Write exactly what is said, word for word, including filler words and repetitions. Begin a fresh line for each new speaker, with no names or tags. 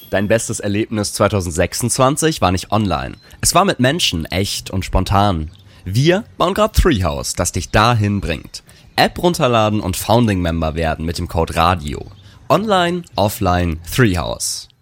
Dein bestes Erlebnis zwanzig sechsundzwanzig war nicht online. Es war mit Menschen, echt und spontan. Wir bauen gerade Treehouse, das dich dahin bringt. App runterladen und Founding-Member werden mit dem Code RADIO. Online, offline, Treehouse.